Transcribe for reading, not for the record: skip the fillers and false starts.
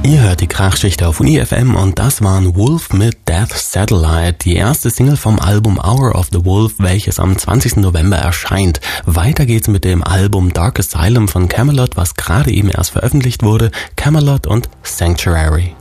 Ihr hört die Krachschicht auf Uni FM und das waren Wolf mit Death Satellite, die erste Single vom Album Hour of the Wolf, welches am 20. November erscheint. Weiter geht's mit dem Album Dark Asylum von Kamelot, was gerade eben erst veröffentlicht wurde, Kamelot und Sanctuary.